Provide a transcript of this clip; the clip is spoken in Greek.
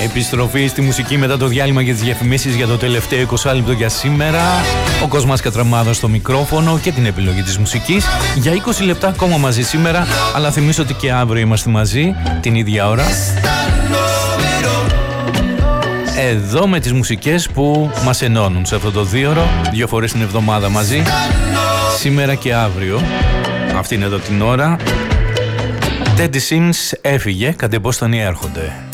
Επιστροφή στη μουσική μετά το διάλειμμα και τις διαφημίσεις για το τελευταίο 20 λεπτό για σήμερα. Ο Κοσμάς Κατραμάδος στο μικρόφωνο και την επιλογή της μουσικής. Για 20 λεπτά ακόμα μαζί σήμερα, αλλά θυμίσω ότι και αύριο είμαστε μαζί την ίδια ώρα. Εδώ με τις μουσικές που μας ενώνουν σε αυτό το 2ωρο, 2 φορές την εβδομάδα μαζί. Σήμερα και αύριο. Αυτή είναι εδώ την ώρα. Teddy Sims έφυγε, κατ' εμπόστανοι έρχονται.